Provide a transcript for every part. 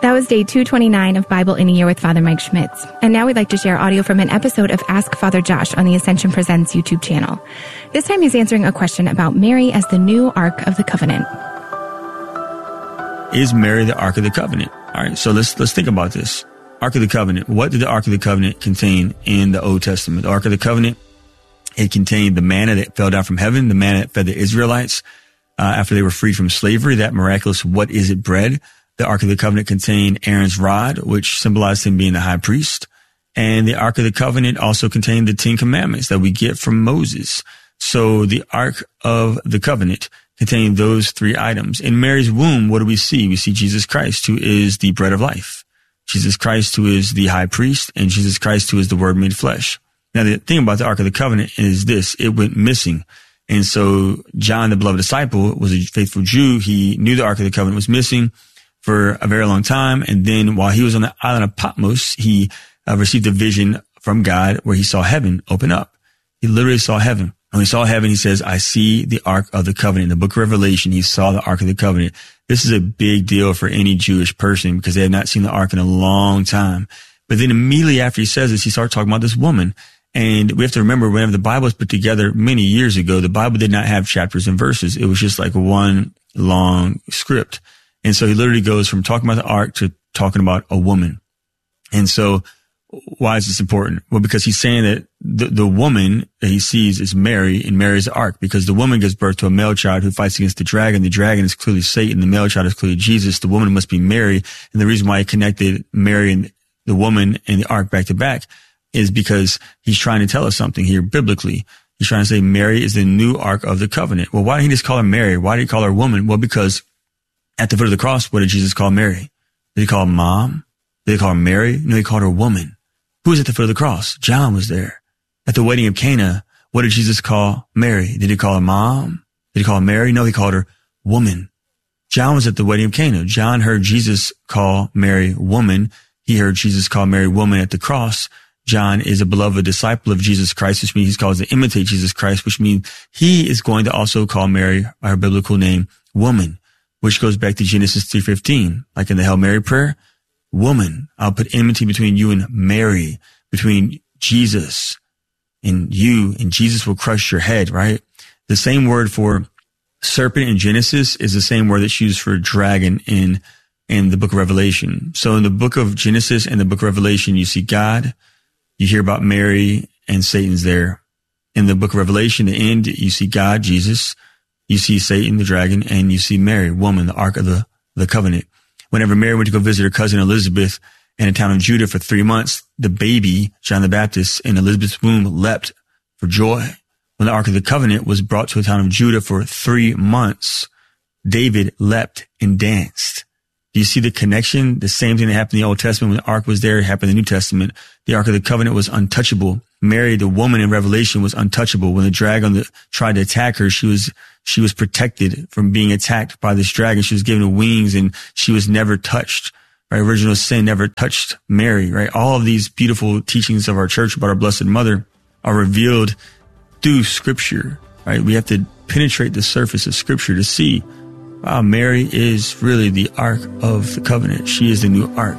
That was day 229 of Bible in a Year with Father Mike Schmitz. And now we'd like to share audio from an episode of Ask Father Josh on the Ascension Presents YouTube channel. This time he's answering a question about Mary as the new Ark of the Covenant. Is Mary the Ark of the Covenant? All right, so let's think about this. Ark of the Covenant. What did the Ark of the Covenant contain in the Old Testament? The Ark of the Covenant, it contained the manna that fell down from heaven, the manna that fed the Israelites after they were freed from slavery, that miraculous what is it bread. The Ark of the Covenant contained Aaron's rod, which symbolized him being the high priest. And the Ark of the Covenant also contained the 10 Commandments that we get from Moses. So the Ark of the Covenant contained those 3 items. In Mary's womb, what do we see? We see Jesus Christ, who is the bread of life. Jesus Christ, who is the high priest, and Jesus Christ, who is the Word made flesh. Now, the thing about the Ark of the Covenant is this. It went missing. And so John, the beloved disciple, was a faithful Jew. He knew the Ark of the Covenant was missing for a very long time. And then while he was on the island of Patmos, he received a vision from God where he saw heaven open up. He literally saw heaven. When he saw heaven, he says, I see the Ark of the Covenant. In the book of Revelation, he saw the Ark of the Covenant. This is a big deal for any Jewish person because they have not seen the Ark in a long time. But then immediately after he says this, he starts talking about this woman. And we have to remember, whenever the Bible was put together many years ago, the Bible did not have chapters and verses. It was just like one long script. And so he literally goes from talking about the ark to talking about a woman. And so why is this important? Well, because he's saying that the woman that he sees is Mary, and Mary is the ark, because the woman gives birth to a male child who fights against the dragon. The dragon is clearly Satan. The male child is clearly Jesus. The woman must be Mary. And the reason why he connected Mary and the woman and the ark back to back is because he's trying to tell us something here biblically. He's trying to say Mary is the new Ark of the Covenant. Well, why didn't he just call her Mary? Why did he call her woman? Well, because at the foot of the cross, what did Jesus call Mary? Did he call her mom? Did he call her Mary? No, he called her woman. Who was at the foot of the cross? John was there. At the wedding of Cana, what did Jesus call Mary? Did he call her mom? Did he call her Mary? No, he called her woman. John was at the wedding of Cana. John heard Jesus call Mary woman. He heard Jesus call Mary woman at the cross. John is a beloved disciple of Jesus Christ, which means he's called to imitate Jesus Christ, which means he is going to also call Mary by her biblical name, woman, which goes back to Genesis 3:15, like in the Hail Mary prayer. Woman, I'll put enmity between you and Mary, between Jesus and you, and Jesus will crush your head, right? The same word for serpent in Genesis is the same word that's used for dragon in the book of Revelation. So in the book of Genesis and the book of Revelation, you see God, you hear about Mary, and Satan's there. In the book of Revelation, the end, you see God, Jesus, you see Satan, the dragon, and you see Mary, woman, the Ark of the Covenant. Whenever Mary went to go visit her cousin Elizabeth in a town of Judah for 3 months, the baby, John the Baptist, in Elizabeth's womb leapt for joy. When the Ark of the Covenant was brought to a town of Judah for 3 months, David leapt and danced. Do you see the connection? The same thing that happened in the Old Testament when the Ark was there happened in the New Testament. The Ark of the Covenant was untouchable. Mary, the woman in Revelation, was untouchable. When the dragon tried to attack her, she was protected from being attacked by this dragon. She was given wings and she was never touched. Right? Original sin never touched Mary, right? All of these beautiful teachings of our church about our Blessed Mother are revealed through Scripture, right? We have to penetrate the surface of Scripture to see, wow, Mary is really the Ark of the Covenant. She is the new Ark.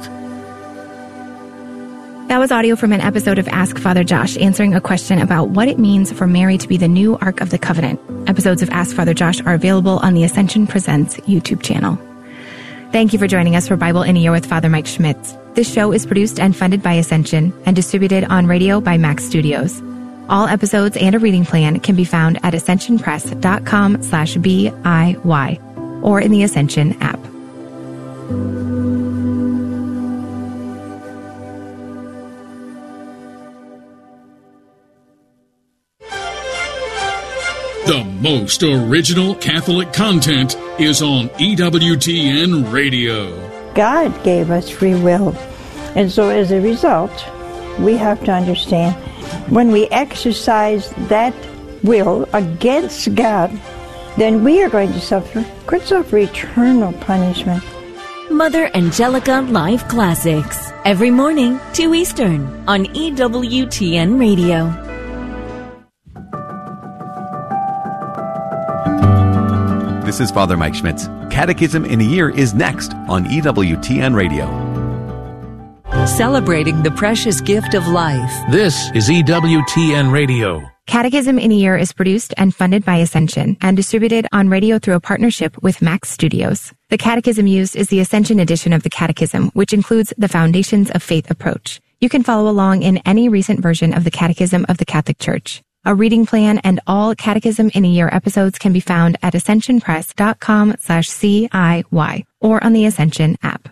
That was audio from an episode of Ask Father Josh answering a question about what it means for Mary to be the new Ark of the Covenant. Episodes of Ask Father Josh are available on the Ascension Presents YouTube channel. Thank you for joining us for Bible in a Year with Father Mike Schmitz. This show is produced and funded by Ascension and distributed on radio by Max Studios. All episodes and a reading plan can be found at ascensionpress.com/BIY or in the Ascension app. The most original Catholic content is on EWTN Radio. God gave us free will. And so as a result, we have to understand when we exercise that will against God, then we are going to could suffer eternal punishment. Mother Angelica Live Classics. Every morning, 2 Eastern, on EWTN Radio. The This is Father Mike Schmitz. Catechism in a Year is next on EWTN Radio. Celebrating the precious gift of life. This is EWTN Radio. Catechism in a Year is produced and funded by Ascension and distributed on radio through a partnership with Max Studios. The catechism used is the Ascension edition of the Catechism, which includes the Foundations of Faith approach. You can follow along in any recent version of the Catechism of the Catholic Church. A reading plan and all Catechism in a Year episodes can be found at ascensionpress.com/CIY or on the Ascension app.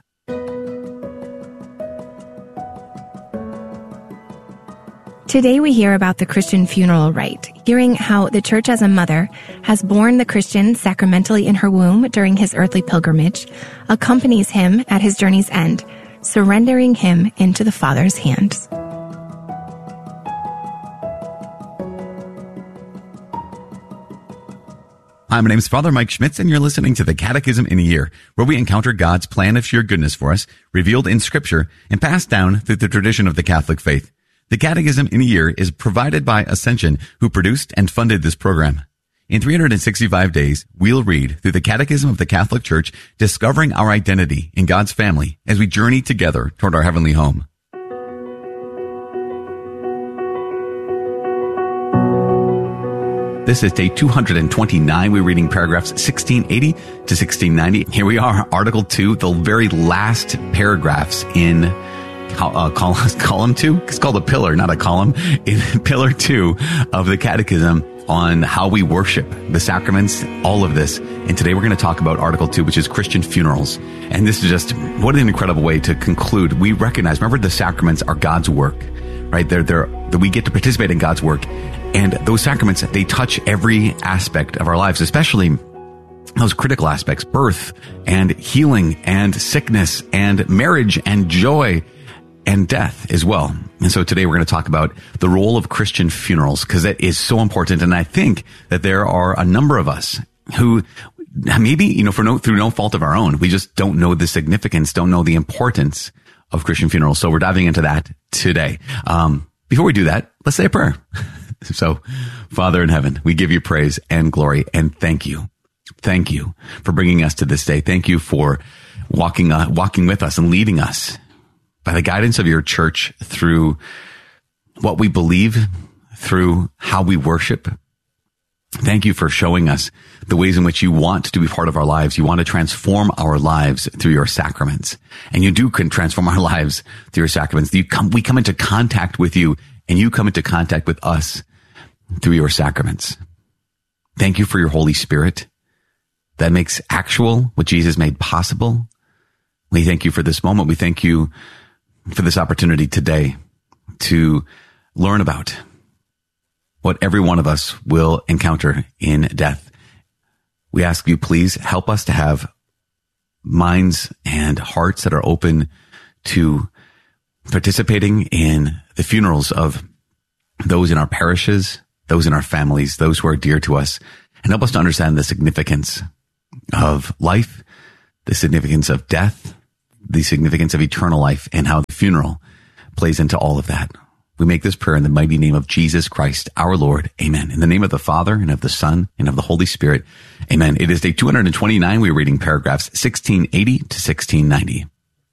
Today we hear about the Christian funeral rite, hearing how the Church as a mother has borne the Christian sacramentally in her womb during his earthly pilgrimage, accompanies him at his journey's end, surrendering him into the Father's hands. Hi, my name is Father Mike Schmitz, and you're listening to the Catechism in a Year, where we encounter God's plan of sheer goodness for us, revealed in Scripture and passed down through the tradition of the Catholic faith. The Catechism in a Year is provided by Ascension, who produced and funded this program. In 365 days, we'll read through the Catechism of the Catholic Church, discovering our identity in God's family as we journey together toward our heavenly home. This is day 229. We're reading paragraphs 1680 to 1690. Here we are, Article 2, the very last paragraphs in column 2. It's called a pillar, not a column. In pillar 2 of the Catechism on how we worship, the sacraments, all of this. And today we're going to talk about Article 2, which is Christian funerals. And this is just, what an incredible way to conclude. We recognize, remember, the sacraments are God's work, right? We get to participate in God's work. And those sacraments, they touch every aspect of our lives, especially those critical aspects, birth and healing and sickness and marriage and joy and death as well. And so today we're going to talk about the role of Christian funerals, because that is so important. And I think that there are a number of us who maybe, through no fault of our own, we just don't know the significance, don't know the importance of Christian funerals. So we're diving into that today. Before we do that, let's say a prayer. So, Father in heaven, we give you praise and glory and thank you. Thank you for bringing us to this day. Thank you for walking with us and leading us by the guidance of your church through what we believe, through how we worship. Thank you for showing us the ways in which you want to be part of our lives. You want to transform our lives through your sacraments. And you do can transform our lives through your sacraments. We come into contact with you, and you come into contact with us through your sacraments. Thank you for your Holy Spirit that makes actual what Jesus made possible. We thank you for this moment. We thank you for this opportunity today to learn about what every one of us will encounter in death. We ask you, please help us to have minds and hearts that are open to participating in the funerals of those in our parishes, those in our families, those who are dear to us, and help us to understand the significance of life, the significance of death, the significance of eternal life, and how the funeral plays into all of that. We make this prayer in the mighty name of Jesus Christ, our Lord. Amen. In the name of the Father, and of the Son, and of the Holy Spirit. Amen. It is day 229. We're reading paragraphs 1680 to 1690.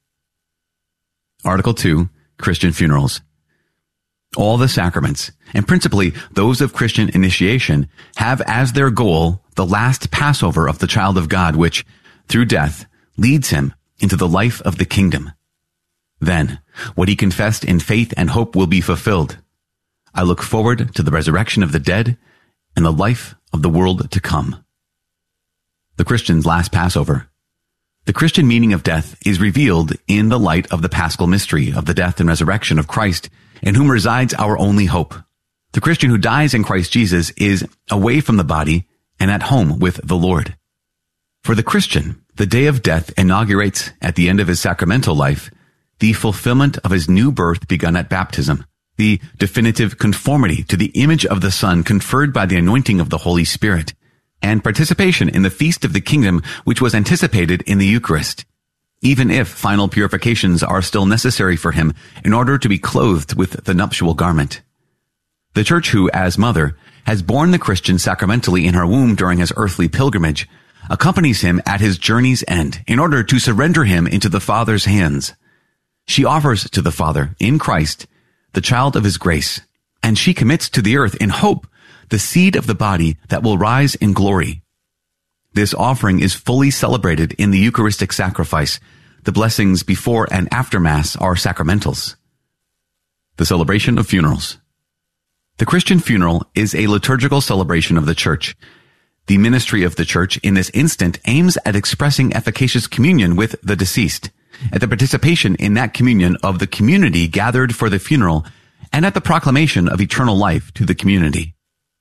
Article 2, Christian funerals. All the sacraments, and principally those of Christian initiation, have as their goal the last Passover of the child of God, which, through death, leads him into the life of the kingdom. Then, what he confessed in faith and hope will be fulfilled. I look forward to the resurrection of the dead and the life of the world to come. The Christian's last Passover. The Christian meaning of death is revealed in the light of the Paschal mystery of the death and resurrection of Christ, in whom resides our only hope. The Christian who dies in Christ Jesus is away from the body and at home with the Lord. For the Christian, the day of death inaugurates, at the end of his sacramental life, the fulfillment of his new birth begun at baptism, the definitive conformity to the image of the Son conferred by the anointing of the Holy Spirit, and participation in the feast of the kingdom which was anticipated in the Eucharist, even if final purifications are still necessary for him in order to be clothed with the nuptial garment. The Church who, as mother, has borne the Christian sacramentally in her womb during his earthly pilgrimage, accompanies him at his journey's end in order to surrender him into the Father's hands. She offers to the Father, in Christ, the child of his grace, and she commits to the earth in hope the seed of the body that will rise in glory. This offering is fully celebrated in the Eucharistic sacrifice. The blessings before and after Mass are sacramentals. The celebration of funerals. The Christian funeral is a liturgical celebration of the Church. The ministry of the Church in this instant aims at expressing efficacious communion with the deceased, at the participation in that communion of the community gathered for the funeral, and at the proclamation of eternal life to the community.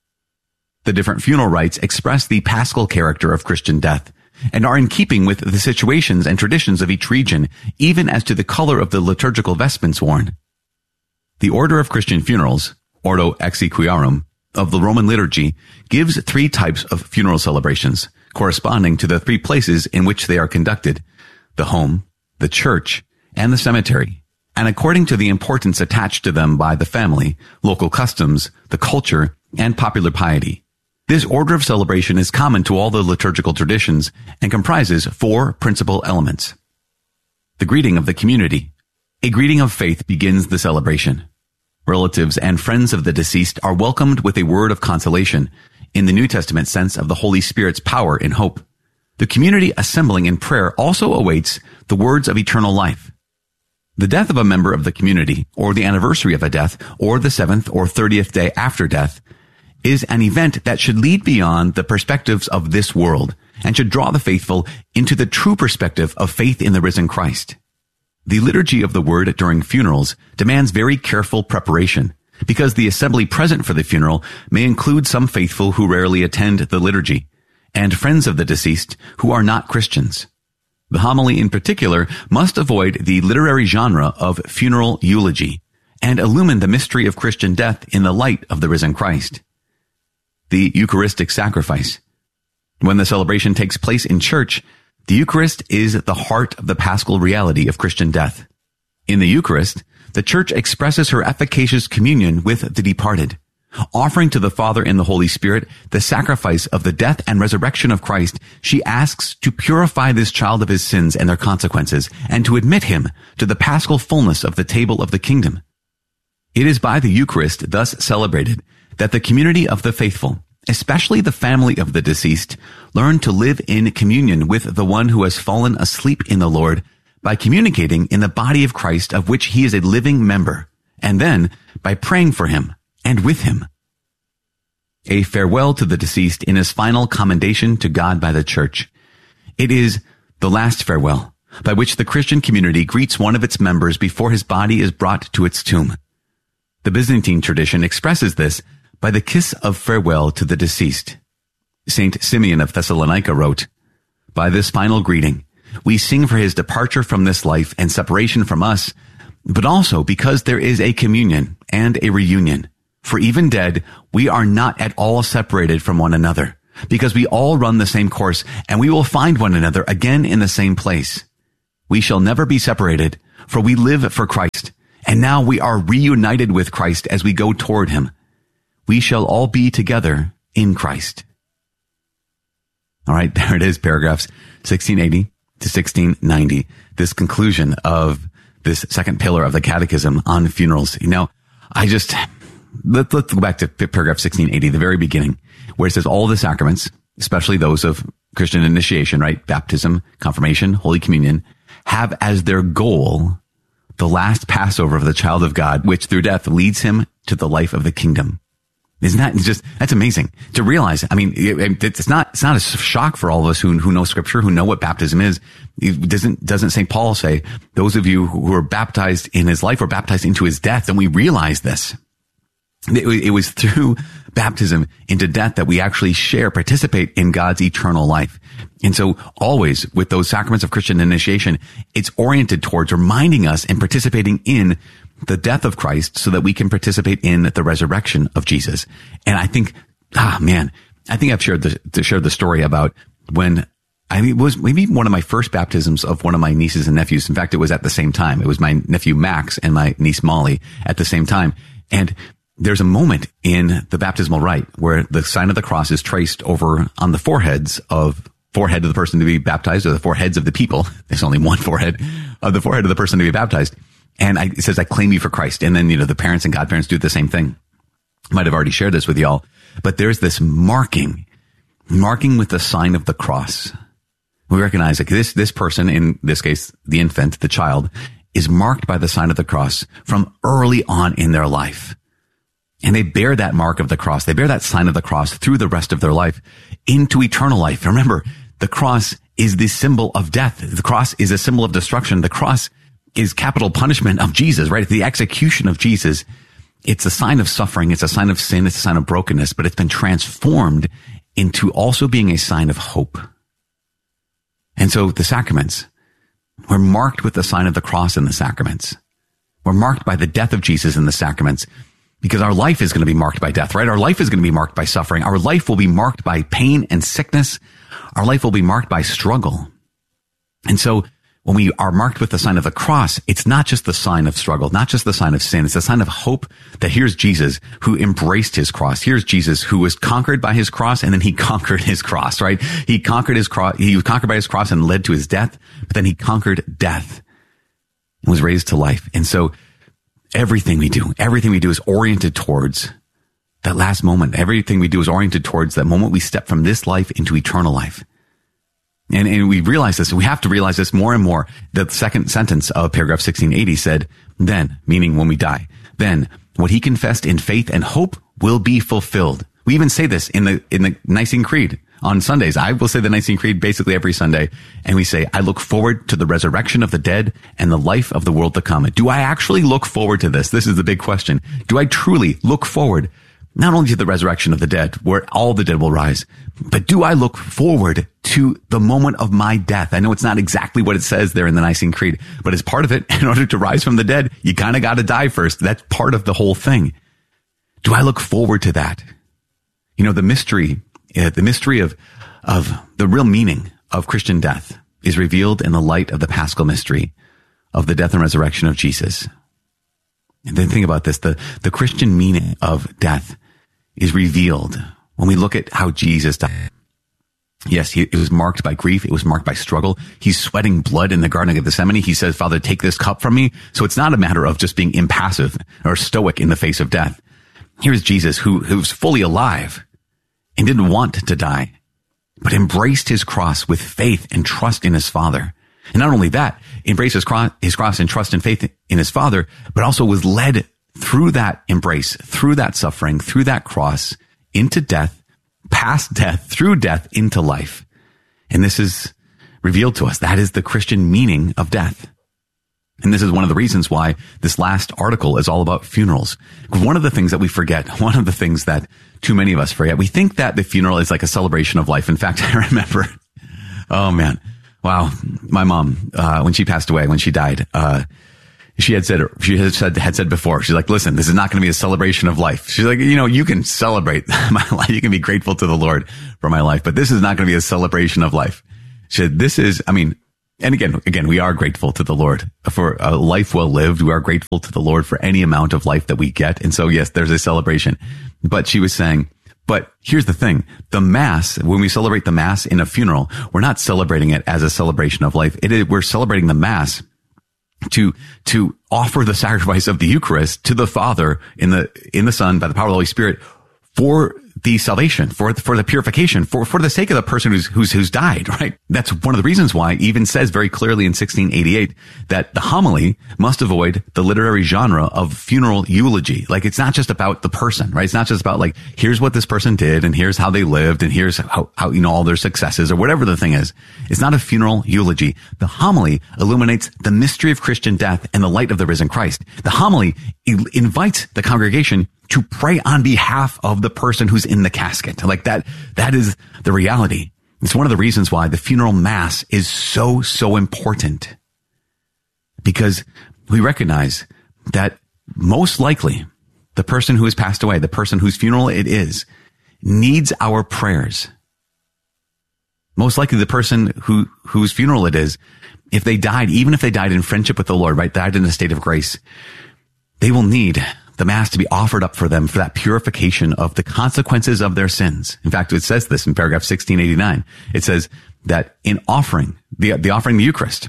The different funeral rites express the paschal character of Christian death and are in keeping with the situations and traditions of each region, even as to the color of the liturgical vestments worn. The order of Christian funerals, Ordo Exequiarum, of the Roman liturgy gives 3 types of funeral celebrations, corresponding to the 3 places in which they are conducted: the home, the church, and the cemetery, and according to the importance attached to them by the family, local customs, the culture, and popular piety. This order of celebration is common to all the liturgical traditions and comprises 4 principal elements. The greeting of the community. A greeting of faith begins the celebration. Relatives and friends of the deceased are welcomed with a word of consolation, in the New Testament sense of the Holy Spirit's power in hope. The community assembling in prayer also awaits the words of eternal life. The death of a member of the community, or the anniversary of a death, or the 7th or 30th day after death, is an event that should lead beyond the perspectives of this world and should draw the faithful into the true perspective of faith in the risen Christ. The liturgy of the word during funerals demands very careful preparation, because the assembly present for the funeral may include some faithful who rarely attend the liturgy, and friends of the deceased who are not Christians. The homily in particular must avoid the literary genre of funeral eulogy and illumine the mystery of Christian death in the light of the risen Christ. The Eucharistic sacrifice. When the celebration takes place in church, the Eucharist is the heart of the paschal reality of Christian death. In the Eucharist, the Church expresses her efficacious communion with the departed, offering to the Father in the Holy Spirit the sacrifice of the death and resurrection of Christ. She asks to purify this child of his sins and their consequences, and to admit him to the paschal fullness of the table of the kingdom. It is by the Eucharist thus celebrated that the community of the faithful, especially the family of the deceased, learn to live in communion with the one who has fallen asleep in the Lord by communicating in the body of Christ, of which he is a living member, and then by praying for him and with him. A farewell to the deceased in his final commendation to God by the Church. It is the last farewell by which the Christian community greets one of its members before his body is brought to its tomb. The Byzantine tradition expresses this by the kiss of farewell to the deceased. Saint Simeon of Thessalonica wrote, "By this final greeting, we sing for his departure from this life and separation from us, but also because there is a communion and a reunion. For even dead, we are not at all separated from one another, because we all run the same course, and we will find one another again in the same place. We shall never be separated, for we live for Christ, and now we are reunited with Christ as we go toward him. We shall all be together in Christ." All right, there it is, paragraphs 1680 to 1690. This conclusion of this second pillar of the Catechism on funerals. You know, let's go back to paragraph 1680, the very beginning, where it says all the sacraments, especially those of Christian initiation, right? Baptism, confirmation, Holy Communion, have as their goal the last Passover of the child of God, which through death leads him to the life of the kingdom. Isn't that just, that's amazing to realize. I mean, it's not a shock for all of us who know scripture, who know what baptism is. Doesn't St. Paul say, those of you who were baptized in his life were baptized into his death? And we realize this. It was through baptism into death that we actually participate in God's eternal life. And so always with those sacraments of Christian initiation, it's oriented towards reminding us and participating in the death of Christ so that we can participate in the resurrection of Jesus. And I think, I think I've shared the story about when it was maybe one of my first baptisms of one of my nieces and nephews. In fact, it was at the same time. It was my nephew Max and my niece Molly at the same time. And there's a moment in the baptismal rite where the sign of the cross is traced over on the foreheads of forehead of the person to be baptized, or the foreheads of the people. There's only one forehead of the forehead of the person to be baptized. And it says, I claim you for Christ. And then, the parents and godparents do the same thing. Might have already shared this with y'all, but there's this marking with the sign of the cross. We recognize that this person, in this case, the infant, the child, is marked by the sign of the cross from early on in their life. And they bear that mark of the cross. They bear that sign of the cross through the rest of their life into eternal life. Remember, the cross is the symbol of death. The cross is a symbol of destruction. The cross is capital punishment of Jesus, right? The execution of Jesus. It's a sign of suffering. It's a sign of sin. It's a sign of brokenness, but it's been transformed into also being a sign of hope. And so the sacraments, we're marked with the sign of the cross in the sacraments. We're marked by the death of Jesus in the sacraments because our life is going to be marked by death, right? Our life is going to be marked by suffering. Our life will be marked by pain and sickness. Our life will be marked by struggle. And so when we are marked with the sign of the cross, it's not just the sign of struggle, not just the sign of sin. It's the sign of hope that here's Jesus who embraced his cross. Here's Jesus who was conquered by his cross, and then he conquered his cross, right? He conquered his cross. He was conquered by his cross and led to his death, but then he conquered death and was raised to life. And so everything we do is oriented towards that last moment. Everything we do is oriented towards that moment we step from this life into eternal life. And we realize this, we have to realize this more and more. The second sentence of paragraph 1680 said, then, meaning when we die, then what he confessed in faith and hope will be fulfilled. We even say this in the Nicene Creed on Sundays. I will say the Nicene Creed basically every Sunday. And we say, I look forward to the resurrection of the dead and the life of the world to come. Do I actually look forward to this? This is the big question. Do I truly look forward not only to the resurrection of the dead, where all the dead will rise, but do I look forward to the moment of my death? I know it's not exactly what it says there in the Nicene Creed, but as part of it, in order to rise from the dead, you kind of got to die first. That's part of the whole thing. Do I look forward to that? The mystery of the real meaning of Christian death is revealed in the light of the Paschal mystery of the death and resurrection of Jesus. And then think about this, the Christian meaning of death is revealed when we look at how Jesus died. Yes, it was marked by grief. It was marked by struggle. He's sweating blood in the Garden of Gethsemane. He says, Father, take this cup from me. So it's not a matter of just being impassive or stoic in the face of death. Here's Jesus who's fully alive and didn't want to die, but embraced his cross with faith and trust in his Father. And not only that, embraced his cross and trust and faith in his Father, but also was led through that embrace, through that suffering, through that cross, into death, past death, through death, into life. And this is revealed to us. That is the Christian meaning of death. And this is one of the reasons why this last article is all about funerals. One of the things that we forget, one of the things that too many of us forget, we think that the funeral is like a celebration of life. In fact, I remember, oh man, wow, my mom, when she passed away, when she died, she had said before, she's like, listen, this is not going to be a celebration of life. She's like, you can celebrate my life. You can be grateful to the Lord for my life, but this is not going to be a celebration of life. She said, and again, we are grateful to the Lord for a life well lived. We are grateful to the Lord for any amount of life that we get. And so, yes, there's a celebration, but she was saying, but here's the thing, the Mass, when we celebrate the Mass in a funeral, we're not celebrating it as a celebration of life. We're celebrating the Mass to offer the sacrifice of the Eucharist to the Father in the Son by the power of the Holy Spirit for the salvation, for the purification, for the sake of the person who's died, right? That's one of the reasons why it even says very clearly in 1688 that the homily must avoid the literary genre of funeral eulogy. Like, it's not just about the person, right? It's not just about like, here's what this person did and here's how they lived and here's how all their successes or whatever the thing is. It's not a funeral eulogy. The homily illuminates the mystery of Christian death and the light of the risen Christ. The homily invites the congregation to pray on behalf of the person who's in the casket. Like that is the reality. It's one of the reasons why the funeral Mass is so, so important. Because we recognize that most likely the person who has passed away, the person whose funeral it is, needs our prayers. Most likely the person whose funeral it is, even if they died in friendship with the Lord, right, died in a state of grace, they will need the Mass to be offered up for them for that purification of the consequences of their sins. In fact, it says this in paragraph 1689. It says that in offering, the offering the Eucharist,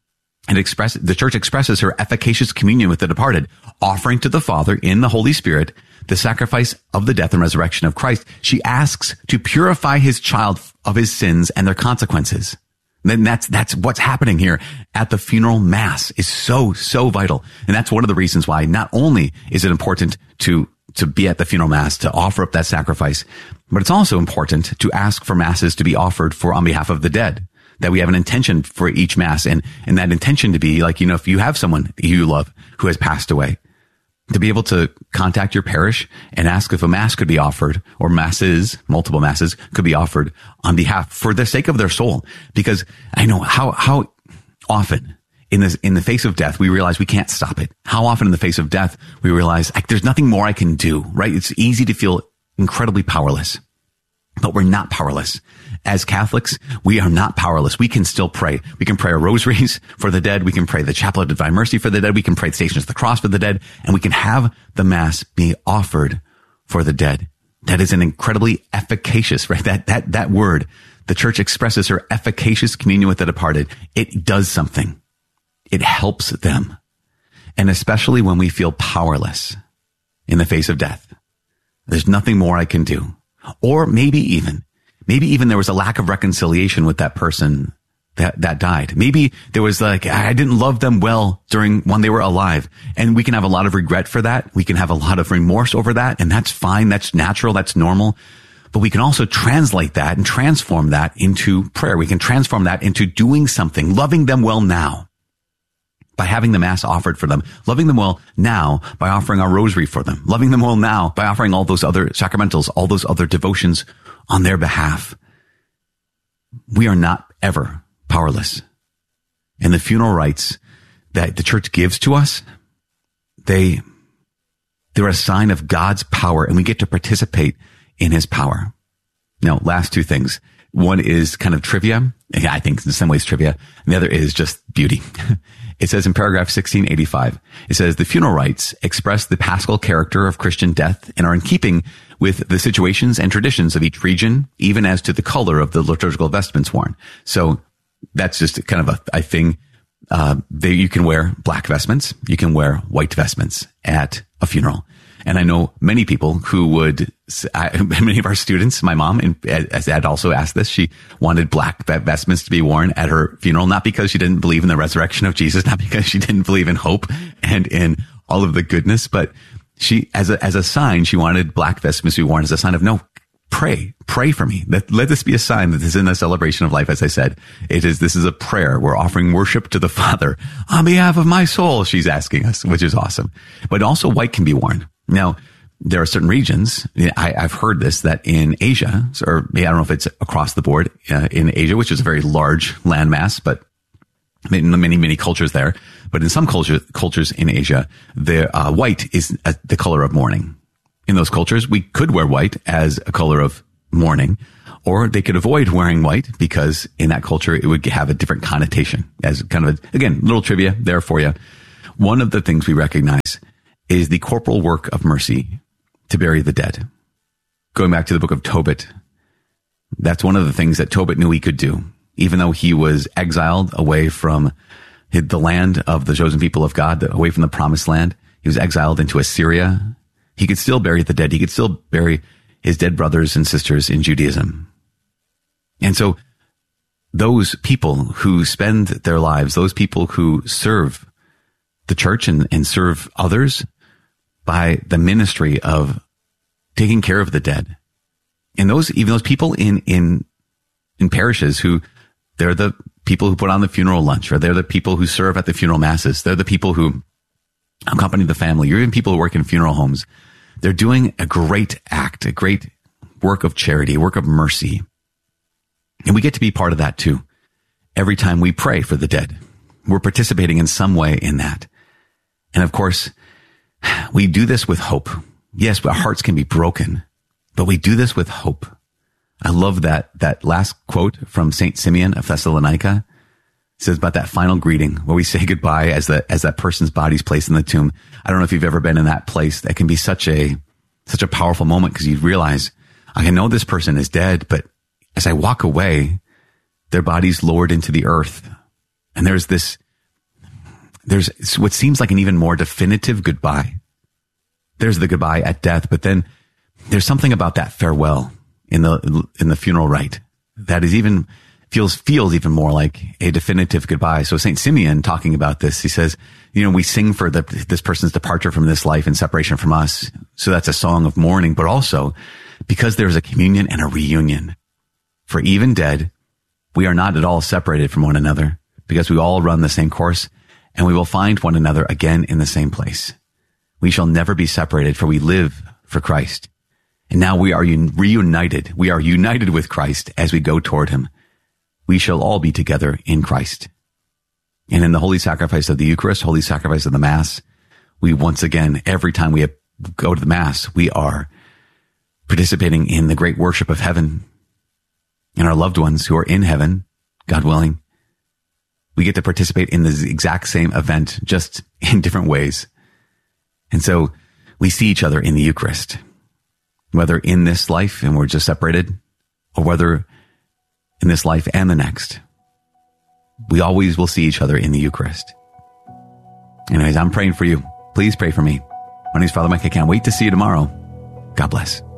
the Church expresses her efficacious communion with the departed, offering to the Father in the Holy Spirit the sacrifice of the death and resurrection of Christ. She asks to purify his child of his sins and their consequences. Then that's what's happening here at the funeral Mass is so vital. And that's one of the reasons why not only is it important to be at the funeral Mass, to offer up that sacrifice, but it's also important to ask for Masses to be offered for on behalf of the dead, that we have an intention for each Mass, and that intention to be like, if you have someone you love who has passed away, to be able to contact your parish and ask if a Mass could be offered, or Masses, multiple Masses could be offered on behalf for the sake of their soul. Because I know how often in the face of death, we realize we can't stop it. How often in the face of death, we realize there's nothing more I can do, right? It's easy to feel incredibly powerless, but we're not powerless. As Catholics, we are not powerless. We can still pray. We can pray our rosaries for the dead. We can pray the Chaplet of Divine Mercy for the dead. We can pray the Stations of the Cross for the dead. And we can have the Mass be offered for the dead. That is an incredibly efficacious, right? That word, the Church expresses her efficacious communion with the departed. It does something. It helps them. And especially when we feel powerless in the face of death. There's nothing more I can do. Or maybe even there was a lack of reconciliation with that person that died. Maybe there was I didn't love them well when they were alive. And we can have a lot of regret for that. We can have a lot of remorse over that. And that's fine. That's natural. That's normal. But we can also translate that and transform that into prayer. We can transform that into doing something, loving them well now by having the Mass offered for them, loving them well now by offering our rosary for them, loving them well now by offering all those other sacramentals, all those other devotions on their behalf. We are not ever powerless. And the funeral rites that the Church gives to us, they're a sign of God's power, and we get to participate in his power. Now, last two things. One is kind of trivia. I think in some ways trivia. And the other is just beauty. It says in paragraph 1685, it says the funeral rites express the paschal character of Christian death and are in keeping with the situations and traditions of each region, even as to the color of the liturgical vestments worn. So that's just kind of a thing. You can wear black vestments. You can wear white vestments at a funeral. And I know many people who many of our students, my mom, as had also asked this, she wanted black vestments to be worn at her funeral, not because she didn't believe in the resurrection of Jesus, not because she didn't believe in hope and in all of the goodness, but she, as a sign, she wanted black vestments to be worn as a sign of, no, pray for me. Let this be a sign that this is in the celebration of life. As I said, this is a prayer. We're offering worship to the Father on behalf of my soul. She's asking us, which is awesome. But also white can be worn. Now, there are certain regions, I've heard this, that in Asia, or I don't know if it's across the board, in Asia, which is a very large landmass, but many cultures there. But in some cultures in Asia, the white is the color of mourning. In those cultures, we could wear white as a color of mourning, or they could avoid wearing white because in that culture, it would have a different connotation. As kind of again, little trivia there for you. One of the things we recognize is the corporal work of mercy to bury the dead. Going back to the book of Tobit, that's one of the things that Tobit knew he could do. Even though he was exiled away from the land of the chosen people of God, away from the promised land, he was exiled into Assyria. He could still bury the dead. He could still bury his dead brothers and sisters in Judaism. And so those people who spend their lives, those people who serve the church and serve others by the ministry of taking care of the dead. And even those people in parishes who, they're the people who put on the funeral lunch, or they're the people who serve at the funeral masses. They're the people who accompany the family, or even people who work in funeral homes. They're doing a great act, a great work of charity, work of mercy. And we get to be part of that too. Every time we pray for the dead, we're participating in some way in that. And of course, we do this with hope. Yes, our hearts can be broken, but we do this with hope. I love that last quote from St. Simeon of Thessalonica. says about that final greeting where we say goodbye as that person's body's placed in the tomb. I don't know if you've ever been in that place. That can be such a powerful moment because you realize, I know this person is dead, but as I walk away, their body's lowered into the earth. And there's what seems like an even more definitive goodbye. There's the goodbye at death, but then there's something about that farewell in the funeral rite that is even feels even more like a definitive goodbye. So Saint Simeon talking about this, he says, we sing for this person's departure from this life and separation from us. So that's a song of mourning, but also because there's a communion and a reunion. For even dead, we are not at all separated from one another because we all run the same course and we will find one another again in the same place. We shall never be separated, for we live for Christ. And now we are reunited. We are united with Christ as we go toward him. We shall all be together in Christ. And in the holy sacrifice of the Eucharist, holy sacrifice of the Mass, we once again, every time we go to the Mass, we are participating in the great worship of heaven and our loved ones who are in heaven, God willing. We get to participate in the exact same event, just in different ways. And so we see each other in the Eucharist, whether in this life and we're just separated, or whether in this life and the next. We always will see each other in the Eucharist. Anyways, I'm praying for you. Please pray for me. My name is Father Mike. I can't wait to see you tomorrow. God bless.